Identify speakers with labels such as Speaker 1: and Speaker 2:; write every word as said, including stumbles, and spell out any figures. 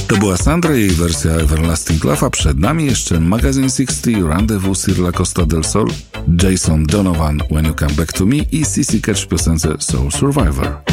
Speaker 1: To była Sandra i jej wersja Everlasting Love, a przed nami jeszcze Magazine sześćdziesiąt, Rendezvous sur la Costa del Sol, Jason Donovan When You Come Back to Me i C C Catch w piosence Soul Survivor.